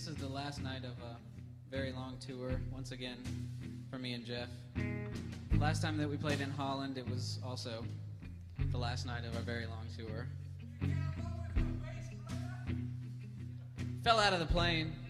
This is the last night of a very long tour, once again, for me and Jeff. Last time that we played in Holland, it was also the last night of a very long tour. Fell out of the plane.